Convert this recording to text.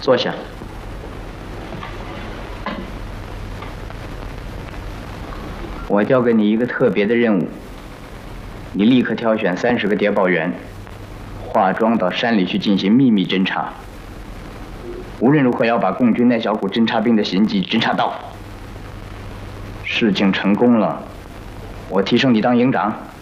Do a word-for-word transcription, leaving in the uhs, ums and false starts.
坐下。我交给你一个特别的任务，你立刻挑选三十个谍报员，化妆到山里去进行秘密侦查。无论如何要把共军那小股侦察兵的行迹侦察到。事情成功了，我提升你当营长。